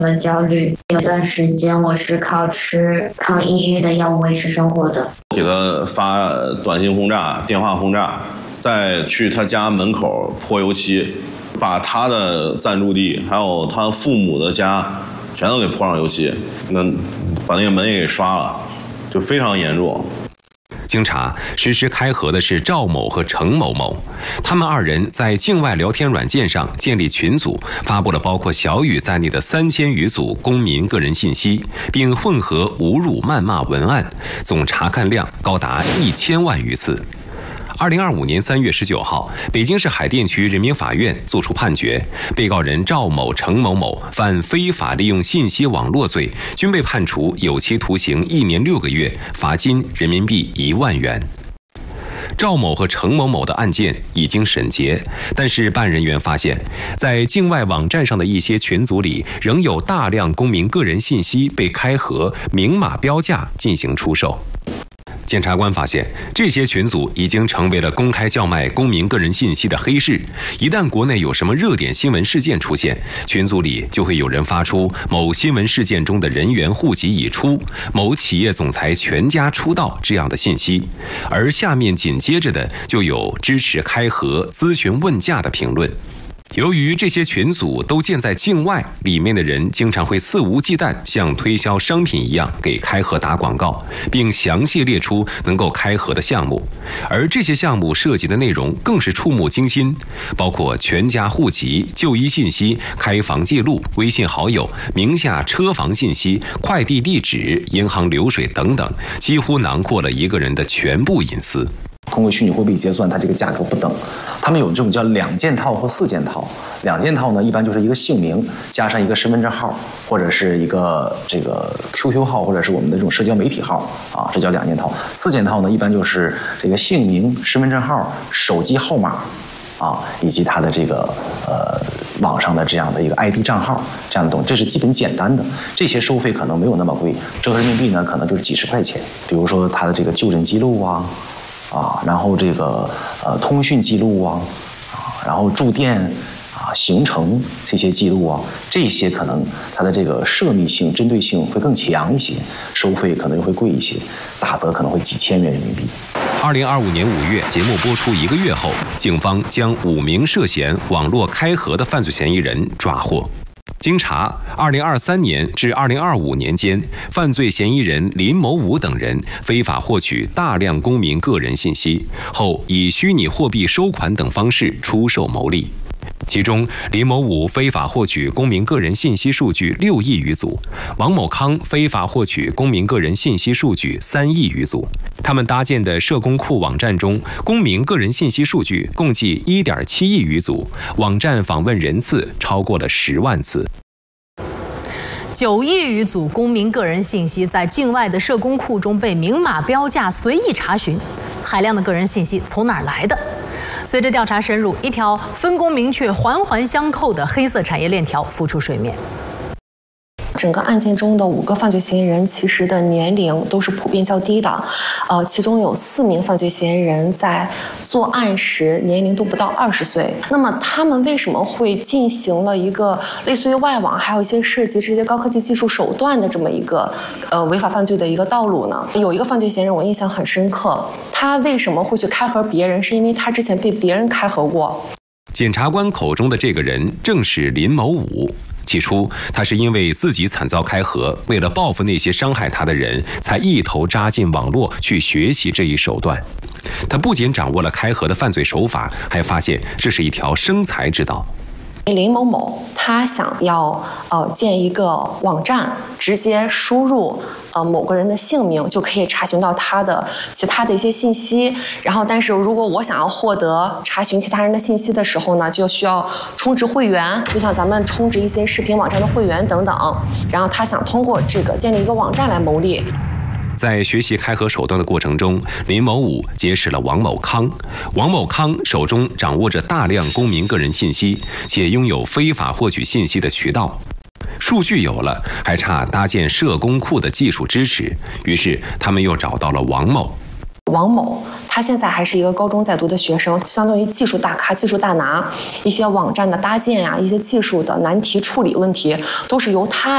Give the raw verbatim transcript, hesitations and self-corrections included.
了焦虑。有段时间我是靠吃抗抑郁的药物维持生活的。 给他发短信轰炸、电话轰炸，再去他家门口泼油漆，把他的暂住地还有他父母的家全都给泼上油漆，那把那个门也给刷了，就非常严重。 经查，实施开盒的是赵某和程某某，他们二人在境外聊天软件上建立群组，发布了包括小雨在内的三千余组公民个人信息，并混合侮辱、谩骂文案，总查看量高达一千万余次。二零二五年三月十九号，北京市海淀区人民法院作出判决，被告人赵某、程某某犯非法利用信息网络罪，均被判处有期徒刑一年六个月，罚金人民币一万元。赵某和程某某的案件已经审结，但是办案人员发现，在境外网站上的一些群组里，仍有大量公民个人信息被开盒、明码标价进行出售。检察官发现，这些群组已经成为了公开叫卖公民个人信息的黑市。一旦国内有什么热点新闻事件出现，群组里就会有人发出某新闻事件中的人员户籍已出、某企业总裁全家出道这样的信息，而下面紧接着的就有支持开盒、咨询问价的评论。由于这些群组都建在境外，里面的人经常会肆无忌惮，像推销商品一样给开盒打广告，并详细列出能够开盒的项目。而这些项目涉及的内容更是触目惊心，包括全家户籍、就医信息、开房记录、微信好友、名下车房信息、快递地址、银行流水等等，几乎囊括了一个人的全部隐私。 通过虚拟货币结算，它这个价格不等。他们有这种叫两件套或四件套。两件套呢，一般就是一个姓名加上一个身份证号，或者是一个这个 Q Q 号，或者是我们的这种社交媒体号啊，这叫两件套。四件套呢，一般就是这个姓名、身份证号、手机号码啊，以及它的这个呃网上的这样的一个 I D 账号这样的东西，这是基本简单的。这些收费可能没有那么贵，折合人民币呢，可能就是几十块钱。比如说它的这个就诊记录啊。啊，然后这个呃通讯记录啊，啊，然后住店啊、行程这些记录啊，这些可能它的这个涉密性、针对性会更强一些，收费可能会贵一些，大则可能会几千元人民币。 二零二五年五月，节目播出一个月后，警方将五名涉嫌网络开盒的犯罪嫌疑人抓获。经查，二零二三年至二零二五年间，犯罪嫌疑人林某武等人非法获取大量公民个人信息，后以虚拟货币收款等方式出售牟利。其中，林某武非法获取公民个人信息数据六亿余组，王某康非法获取公民个人信息数据三亿余组。他们搭建的社工库网站中，公民个人信息数据共计一点七亿余组，网站访问人次超过了十万次。 九亿余组公民个人信息在境外的社工库中被明码标价随意查询，海量的个人信息从哪儿来的？随着调查深入，一条分工明确、环环相扣的黑色产业链条浮出水面。 整个案件中的五个犯罪嫌疑人，其实的年龄都是普遍较低的，呃，其中有四名犯罪嫌疑人在作案时年龄都不到二十岁。那么他们为什么会进行了一个类似于外网，还有一些涉及这些高科技技术手段的这么一个呃违法犯罪的一个道路呢？有一个犯罪嫌疑人我印象很深刻，他为什么会去开盒别人？是因为他之前被别人开盒过。 检察官口中的这个人正是林某武。起初，他是因为自己惨遭开盒，为了报复那些伤害他的人，才一头扎进网络去学习这一手段。他不仅掌握了开盒的犯罪手法，还发现这是一条生财之道。 林某某他想要呃建一个网站，直接输入呃某个人的姓名，就可以查询到他的其他的一些信息。然后，但是如果我想要获得查询其他人的信息的时候呢，就需要充值会员，就像咱们充值一些视频网站的会员等等。然后他想通过这个建立一个网站来牟利。 在学习开盒手段的过程中，林某武结识了王某康。王某康手中掌握着大量公民个人信息，且拥有非法获取信息的渠道。数据有了，还差搭建社工库的技术支持。于是，他们又找到了王某。 王某他现在还是一个高中在读的学生，相当于技术大咖、技术大拿，一些网站的搭建呀、一些技术的难题处理问题，都是由他